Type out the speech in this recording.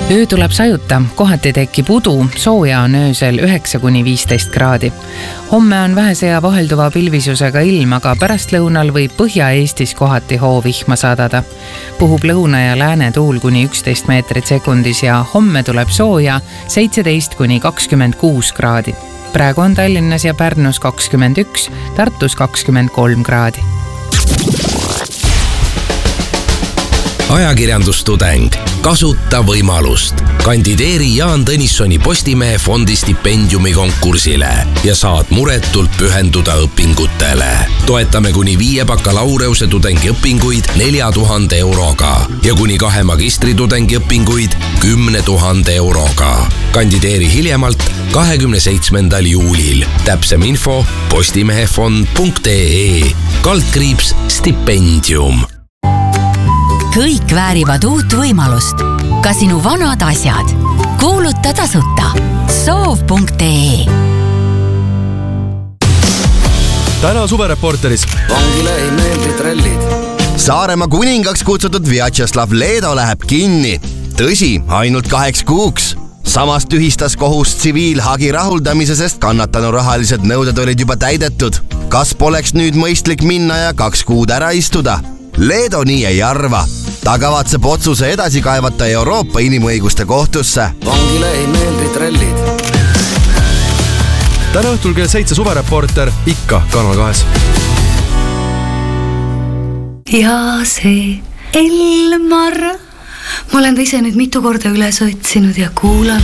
Öö tuleb sajuta, kohati tekib udu, sooja on öösel 9–15 kraadi. Homme on vähesea vahelduva pilvisusega ilm, aga pärastlõunal võib Põhja-Eestis kohati hoovihma sadada. Puhub lõuna ja lääne tuul kuni 11 meetrit sekundis ja homme tuleb sooja 17–26 kraadi. Praegu on Tallinnas ja Pärnus 21, Tartus 23 kraadi. Ajakirjandustudeng. Kasuta võimalust. Kandideeri Jaan Tõnissoni Postimehe fondi stipendiumi konkursile ja saad muretult pühenduda õpingutele. Toetame kuni 5 bakalaureuse tudengiõpinguid 4000 euroga ja kuni 2 magistritudengi õpinguid 10 000 euroga. Kandideeri hiljemalt 27. juulil. Täpsem info postimehefond.ee/stipendium. Kõik väärivad uut võimalust. Ka sinu vanad asjad. Kuuluta tasuta. Soov.ee. Täna suvereporteris. Vangile ei meeldi trellid. Saaremaa kuningaks kutsutud Vjatšeslav Leedo läheb kinni. Tõsi, ainult 8 kuuks. Samas tühistas kohus tsiviilhagi rahuldamise, sest kannatanu rahalised nõuded olid juba täidetud. Kas poleks nüüd mõistlik minna ja 2 kuud ära istuda? Leedo nii ei arva. Ta kavatseb otsuse edasi kaevata Euroopa inimõiguste kohtusse. Vangile ei meeldi trellid. Täna õhtul kell 7 suvereporter ikka Kanal 2. Ja see Elmar. Ma olen ta ise nüüd mitu korda üles otsinud ja kuulan.